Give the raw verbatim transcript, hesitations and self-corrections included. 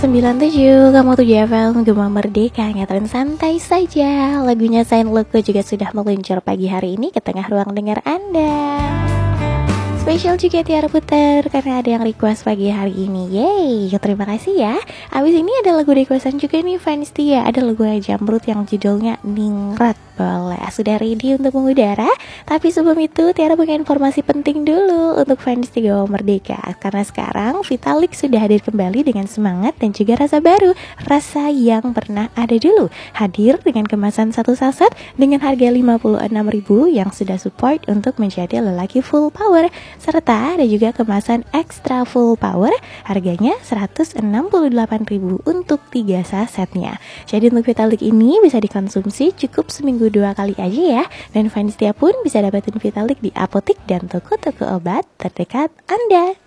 sembilan tujuh, kamu tujuh F M, Gema Merdeka, ngetren santai saja. Lagunya Saint Loco juga sudah meluncur pagi hari ini ke tengah ruang dengar Anda. Spesial juga Tiara putar karena ada yang request pagi hari ini. Yeay, terima kasih ya. Abis ini ada lagu requestan juga nih fans Tia. Ada lagu Jamrut yang judulnya Ningrat. Boleh, sudah ready untuk mengudara? Tapi sebelum itu Tiara punya informasi penting dulu untuk fans Tiga Merdeka. Karena sekarang Vitalik sudah hadir kembali dengan semangat dan juga rasa baru. Rasa yang pernah ada dulu. Hadir dengan kemasan satu saset dengan harga lima puluh enam ribu yang sudah support untuk menjadi lelaki full power. Serta ada juga kemasan extra full power, harganya seratus enam puluh delapan ribu untuk tiga sasetnya. Jadi untuk Vitalik ini bisa dikonsumsi cukup seminggu dua kali aja ya. Dan fans Tia pun bisa dapetin Vitalik di apotik dan toko-toko obat terdekat Anda.